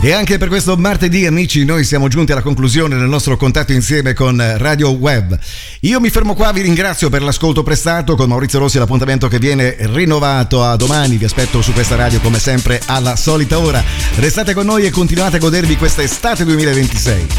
E anche per questo martedì, amici, noi siamo giunti alla conclusione del nostro contatto insieme con Radio Web. Io mi fermo qua, vi ringrazio per l'ascolto prestato. Con Maurizio Rossi l'appuntamento che viene rinnovato a domani. Vi aspetto su questa radio come sempre alla solita ora. Restate con noi e continuate a godervi questa estate 2026.